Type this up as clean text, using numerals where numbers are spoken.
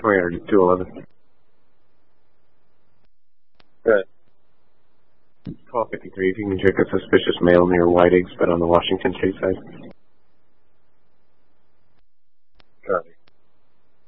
or 211. Good. 1253, if you can check a suspicious male near White Eggs, but on the Washington Street side.